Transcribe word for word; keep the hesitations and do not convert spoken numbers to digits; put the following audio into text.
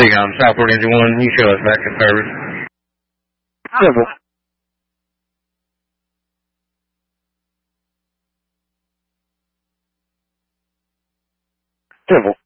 Big on Southport Engine one, you show us back in service. Simple. Simple.